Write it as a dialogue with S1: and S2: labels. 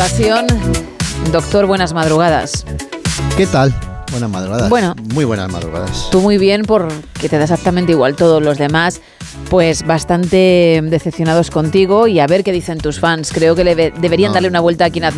S1: ocasión. Doctor, buenas madrugadas.
S2: ¿Qué tal? Buenas madrugadas.
S1: Bueno,
S2: muy buenas madrugadas.
S1: Tú muy bien, porque te da exactamente igual. Todos los demás, pues bastante decepcionados contigo, y a ver qué dicen tus fans. Creo que deberían darle una vuelta a quien